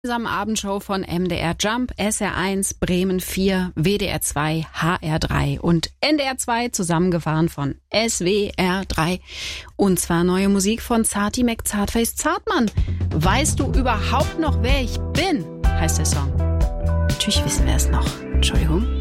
Abendshow von MDR Jump, SR1, Bremen 4, WDR 2, HR 3 und NDR 2 zusammengefahren von SWR 3. Und zwar neue Musik von Zati McZartface Zartmann. Weißt du überhaupt noch, wer ich bin? Heißt der Song. Natürlich wissen wir es noch. Entschuldigung.